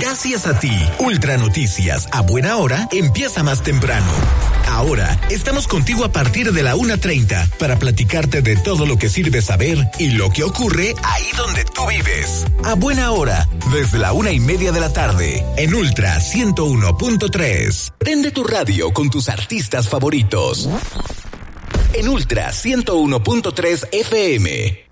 Gracias a ti, Ultra Noticias a buena hora empieza más temprano. Ahora estamos contigo a partir de la 1:30 para platicarte de todo lo que sirve saber y lo que ocurre ahí donde tú vives. A buena hora, desde la 1:30 de la tarde, en Ultra 101.3. Prende tu radio con tus artistas favoritos. En Ultra 101.3 FM.